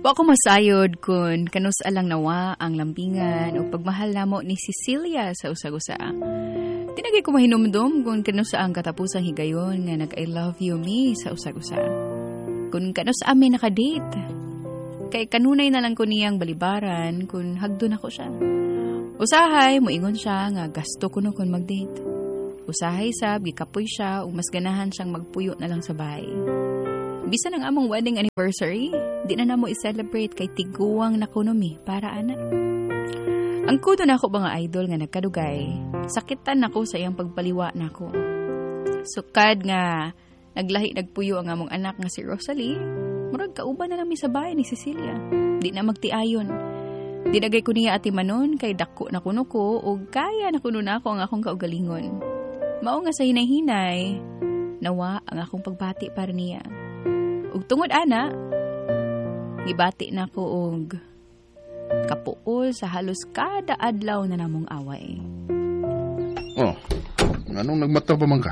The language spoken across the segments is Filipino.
Wa ko masayod kun kanus alang nawa ang lambingan o pagmahal namo ni Cecilia sa usag-usa. Tinagay ko mahinumdum kung kanus ang katapusang higayon nga nag-I love you me sa usag-usa. Kung kanus amin nakadate. Kay kanunay na lang ko niyang balibaran kung hagdon ako siya. Usahay, moingon siya nga gasto ko no kung mag-date. Usahay sab, gikapoy siya ug mas ganahan siyang magpuyo na lang sa bahay. Bisan ang among wedding anniversary, di na namo i-celebrate kay tiguwang na kuno mi para ana. Ang kudo na ako mga idol nga nagkadugay, sakitan nako sa iyang pagpaliwa nako. Sukad nga naglahi nagpuyo ang among anak nga si Rosalie, murag kauban na lang mi sa bahay ni Cecilia. Di na magtiayon. Dinagay ko niya ati manon kay dako na kuno ko o kaya na kuno na ako ang akong kaugalingon. Mao nga sa hinay-hinay, nawa ang akong pagbati para niya. Ug tungod ana, gibati na ko og kapuol sa halos kada adlaw na namong away. Oh, anong nagmata pa man ka?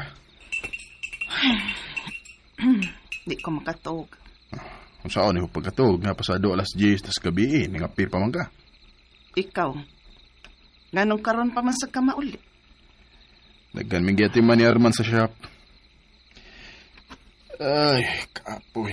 Di ko makatog. Kung saan niyo pagkatog, nga pasado alas 10 tas gabi nangapir pa man ka. Ikaw, nganong karon pa man sa kama uli? Nagkanming giyati man ni Arman sa shop. Ay, kapoy.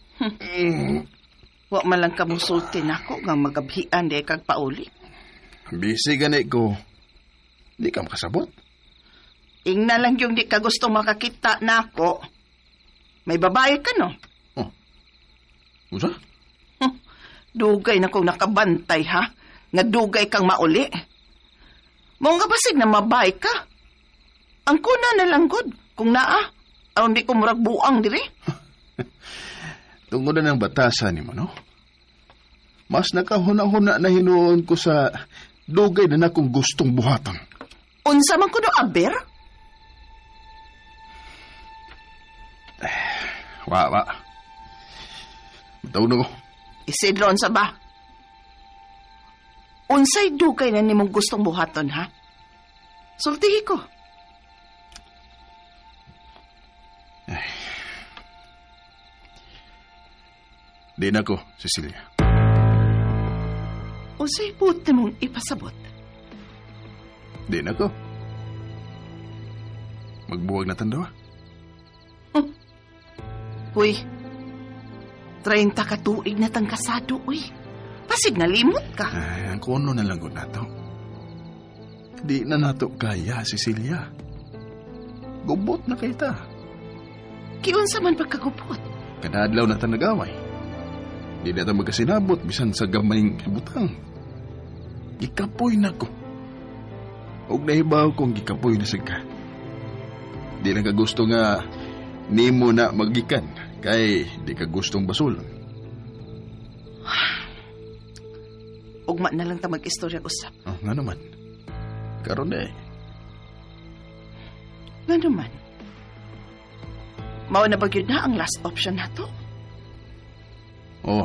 Wa man lang kamusulti nako nga magabhian di kag pauli. Busy gani ko. Di ka makasabot. Ingna lang yung di ka gusto makakita nako. May babae ka no? Oh. Usa? Dugay na kong nakabantay ha. Nga dugay kang mauli. Mao nga basig na mabay ka. Ang kuna na lang gud kung naa. Aron di ko murag buang diri. Tungod na ng batasan ni mo, no? Mas nakahuna-huna na hinuon ko sa dugay na akong gustong buhatan. Unsa man ko no aber? Wa. Matawag na ko. Isidron sa ba? Unsay dugay na nimong gustong buhaton, ha? Sultihi ko. Di na ko, Cecilia. Unsay buti mong ipasabot? Di na ko. Magbuwag na tandawa. Uy, 30 ka tuig na tang kasado, uy. Pasig nalimot ka. Ay, ang kuno na lang ko nato. Di na nato kaya, Cecilia. Gubot na kita. Kiunsa man pagkagubot? Kadadlaw na tan nag-away. Di na ta magkasinabot bisan sa gamayng butang. Gikapoy na ko. Og nahibaw kong gikapoy na sa ka. Di na ka gusto nga nimo na magikan kay di ka gustong basulon. Ugma na lang ta mag-istorya usap. Oh, nga naman. Karon eh. Nga naman. Mao na ba yun na ang last option nato? Oh.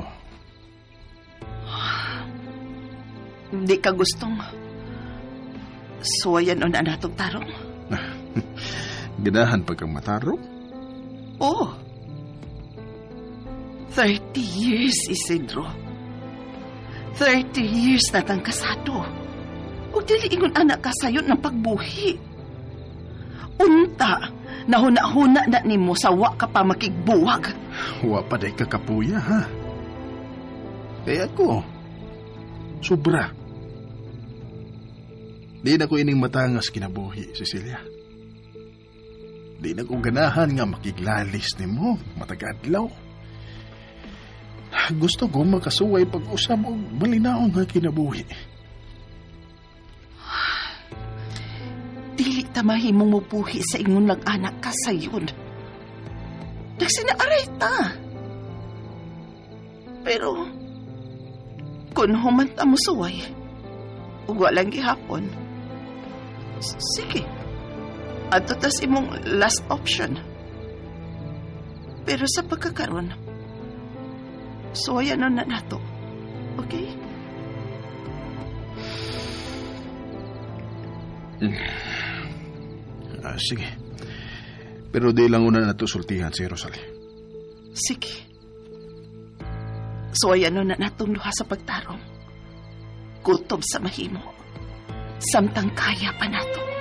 Di ka gustong suwayan o na natong tarong? Ganahan pa kang matarong? Oh. 30 years, Isidro. 30 years na tang kasado. O dili ingon anak ka sayo ng pagbuhi. Unta, nahuna-huna na nimo sa wa ka pa makigbuwag. Wa pa day kakapuya, ha? Kaya ko, sobra. Di na ko ining matangas kinabuhi, Cecilia. Di na ko ganahan nga makiglalis ni mo, matagadlaw. Gusto ko makasuway pag-usap o malinaong nga kinabuhi. Dili ta mahimong mubuhi sa ingon lang anak ka sayon. Nagsinaaray ta. Pero, kung human ta mo suway, ug walang gihapon, sige. Ato tas imong last option. Pero sa pagkakaroon, suwayan na nato. Okay? Sige. Pero di lang una na to sultihan si Rosalie. Sige. So ayan na natong duha sa pagtarong. Kutob sa mahimo. Samtang kaya pa nato.